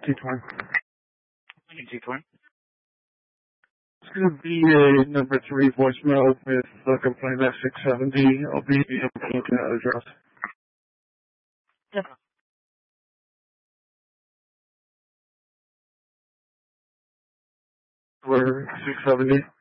T20. T20. It's going to be a number 3 voicemail with the complaint at 670. I'll be looking at address. Yeah. For 670.